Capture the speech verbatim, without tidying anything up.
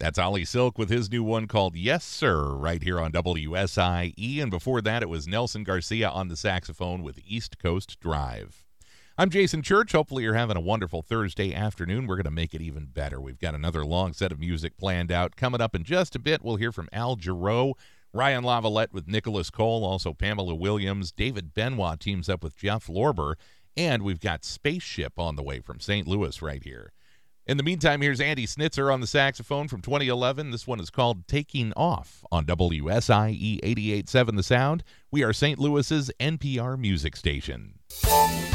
That's Ollie Silk with his new one called Yes Sir right here on W S I E. And before that, it was Nelson Garcia on the saxophone with East Coast Drive. I'm Jason Church. Hopefully you're having a wonderful Thursday afternoon. We're going to make it even better. We've got another long set of music planned out. Coming up in just a bit, we'll hear from Al Jarreau, Ryan Lavalette with Nicholas Cole, also Pamela Williams. David Benoit teams up with Jeff Lorber. And we've got Spaceship on the way from Saint Louis right here. In the meantime, here's Andy Snitzer on the saxophone from twenty eleven. This one is called Taking Off on W S I E eighty-eight point seven The Sound. We are Saint Louis's N P R music station.